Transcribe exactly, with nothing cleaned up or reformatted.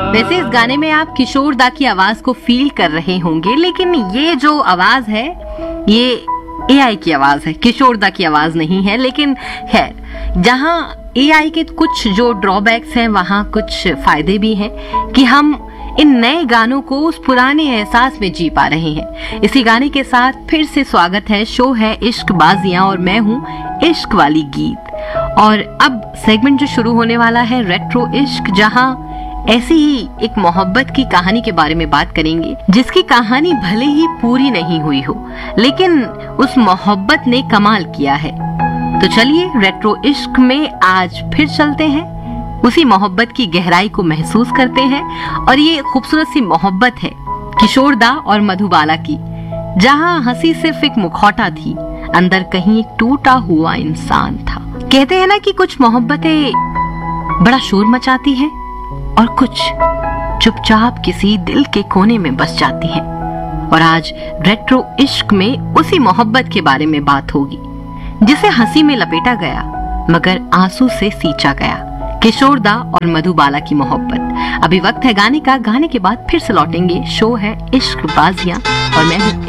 वैसे इस गाने में आप किशोर दा की आवाज को फील कर रहे होंगे, लेकिन ये जो आवाज है ये एआई की आवाज है, किशोर दा की आवाज नहीं है। लेकिन है, जहां एआई के कुछ जो ड्रॉबैक्स हैं वहां कुछ फायदे भी हैं कि हम इन नए गानों को उस पुराने एहसास में जी पा रहे हैं। इसी गाने के साथ फिर से स्वागत है, शो है इश्क बाजियां और मैं हूं इश्क वाली गीत। और अब सेगमेंट जो शुरू होने वाला है रेट्रो इश्क, जहां ऐसी ही एक मोहब्बत की कहानी के बारे में बात करेंगे जिसकी कहानी भले ही पूरी नहीं हुई हो, लेकिन उस मोहब्बत ने कमाल किया है। तो चलिए रेट्रो इश्क में आज फिर चलते हैं, उसी मोहब्बत की गहराई को महसूस करते हैं। और ये खूबसूरत सी मोहब्बत है किशोर दा और मधुबाला की, जहां हंसी सिर्फ एक मुखौटा थी, अंदर कहीं एक टूटा हुआ इंसान था। कहते हैं ना कि कुछ मोहब्बतें बड़ा शोर मचाती हैं और कुछ चुपचाप किसी दिल के कोने में बस जाती हैं। और आज रेट्रो इश्क में उसी मोहब्बत के बारे में बात होगी जिसे हंसी में लपेटा गया मगर आंसू से सींचा गया, किशोर दा और मधुबाला की मोहब्बत। अभी वक्त है गाने का, गाने के बाद फिर से लौटेंगे। शो है इश्क बाजियां और मैं हूं